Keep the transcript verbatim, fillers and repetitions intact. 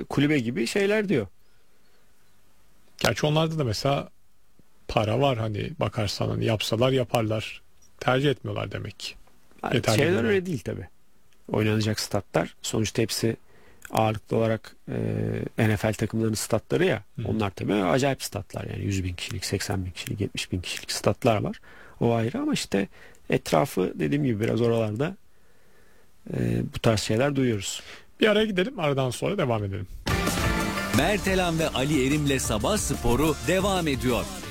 kulübe gibi şeyler diyor. Gerçi onlarda da mesela para var, hani bakarsan hani yapsalar yaparlar. Tercih etmiyorlar demek ki. Yeterli Şeyler bulmuyorlar. öyle değil tabii. Oynanacak statlar sonuçta hepsi ağırlıklı olarak e, N F L takımlarının statları ya. Hı. Onlar tabii acayip statlar, yani yüz bin kişilik, seksen bin kişilik, yetmiş bin kişilik statlar var. O ayrı, ama işte etrafı dediğim gibi biraz oralarda e, bu tarz şeyler duyuyoruz. Bir araya gidelim, aradan sonra devam edelim. Mertelan ve Ali Erim'le Sabah Sporu devam ediyor.